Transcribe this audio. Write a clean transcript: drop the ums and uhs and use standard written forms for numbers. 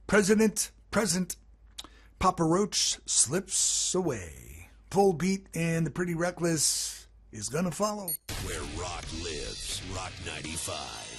President present. Papa Roach slips away. Full beat and the Pretty Reckless is gonna follow. Where rock lives, Rock 95.